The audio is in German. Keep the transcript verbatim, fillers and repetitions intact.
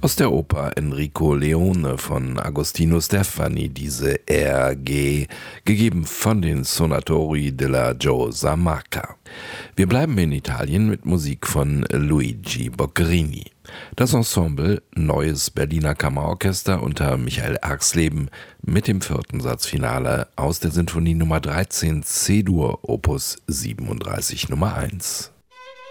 Aus der Oper Enrico Leone von Agostino Stefani, diese R G, gegeben von den Sonatori della Giosa Marca. Wir bleiben in Italien mit Musik von Luigi Boccherini. Das Ensemble Neues Berliner Kammerorchester unter Michael Erxleben mit dem vierten Satzfinale aus der Sinfonie Nummer dreizehn C-Dur, Opus siebenunddreißig Nummer eins.